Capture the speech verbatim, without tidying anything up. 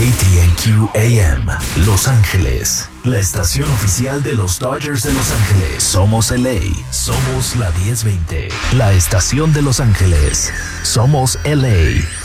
Q A M, Los Ángeles, la estación oficial de los Dodgers de Los Ángeles. Somos L A, somos la diez veinte, la estación de Los Ángeles. Somos L A.